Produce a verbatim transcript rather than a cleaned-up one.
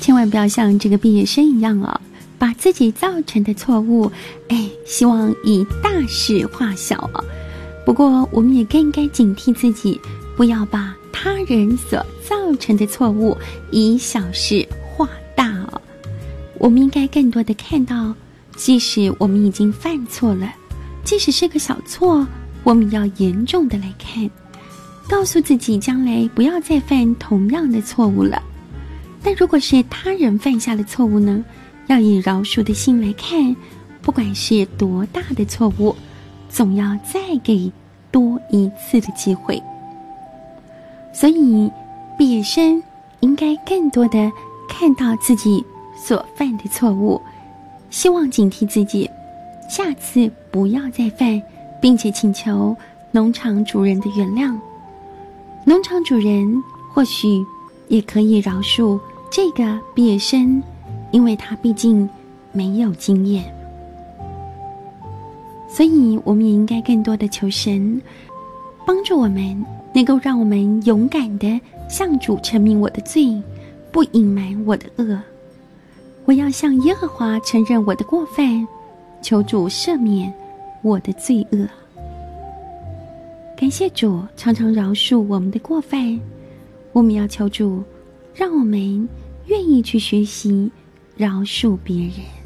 千万不要像这个毕业生一样哦，把自己造成的错误，哎，希望以大事化小哦。不过我们也更应该警惕自己，不要把他人所造成的错误以小事化大哦。我们应该更多的看到，即使我们已经犯错了，即使是个小错，我们要严重的来看，告诉自己将来不要再犯同样的错误了。但如果是他人犯下的错误呢，要以饶恕的心来看，不管是多大的错误，总要再给多一次的机会。所以毕业生应该更多的看到自己所犯的错误，希望警惕自己下次不要再犯，并且请求农场主人的原谅。农场主人或许也可以饶恕这个毕业生，因为他毕竟没有经验。所以我们也应该更多的求神帮助我们，能够让我们勇敢的向主承认我的罪，不隐瞒我的恶。我要向耶和华承认我的过犯，求主赦免我的罪恶。感谢主常常饶恕我们的过犯，我们要求主让我们愿意去学习饶恕别人。